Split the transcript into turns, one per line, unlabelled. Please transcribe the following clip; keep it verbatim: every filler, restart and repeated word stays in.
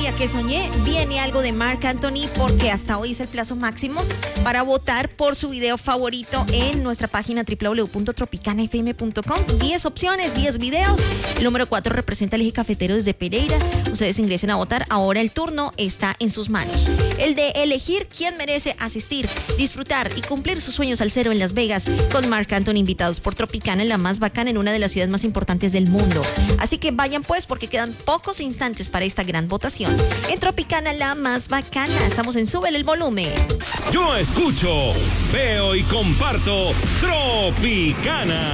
día que soñé, viene algo de Marc Anthony porque hasta hoy es el plazo máximo para votar por su video favorito en nuestra página doble u doble u doble u punto tropicana f m punto com. diez opciones, diez videos. El número cuatro representa el eje cafetero desde Pereira. Ustedes ingresen a votar. Ahora el turno está en sus manos. El de elegir quién merece asistir, disfrutar y cumplir sus sueños al cero en Las Vegas con Marc Anthony, invitados por Tropicana, la más bacana en una de las ciudades más importantes del mundo. Así que vayan pues porque quedan pocos instantes para esta gran votación. En Tropicana, la más bacana. Estamos en Súbele el volumen.
Yo escucho, veo y comparto Tropicana.